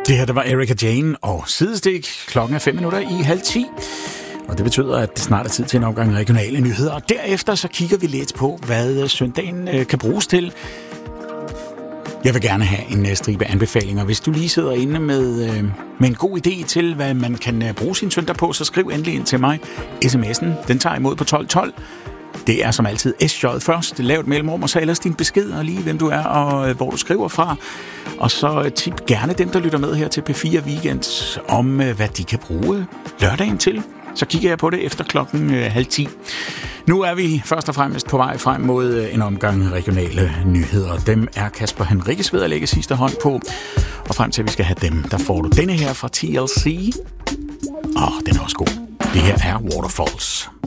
Det her, det var Erika Jane og Sidestik. Klokken er 9:05. Og det betyder, at det snart er tid til en omgang regionale nyheder. Og derefter så kigger vi lidt på, hvad søndagen kan bruges til. Jeg vil gerne have en stribe anbefalinger. Hvis du lige sidder inde med en god idé til, hvad man kan bruge sin søndag på, så skriv endelig ind til mig. SMS'en, den tager imod på 1212. Det er som altid SJ først. Lav et mellemrum, og så ellers din besked, og lige hvem du er, og hvor du skriver fra. Og så tip gerne dem, der lytter med her til P4 Weekend, om hvad de kan bruge lørdagen til. Så kigger jeg på det efter klokken 9:30. Nu er vi først og fremmest på vej frem mod en omgang regionale nyheder. Dem er Kasper Henriques ved at lægge sidste hånd på. Og frem til at vi skal have dem, der får du denne her fra TLC. Den er også god. Det her er Waterfalls.